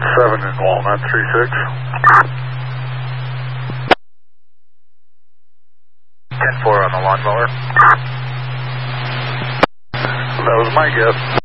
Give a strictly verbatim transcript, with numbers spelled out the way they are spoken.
seven in Walnut, three six. ten four on the lawnmower. That was my guess.